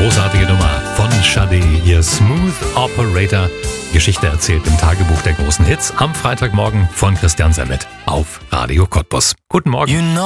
Großartige Nummer von Sade, ihr Smooth Operator. Geschichte erzählt im Tagebuch der großen Hits am Freitagmorgen von Christian Semmet auf Radio Cottbus. Guten Morgen.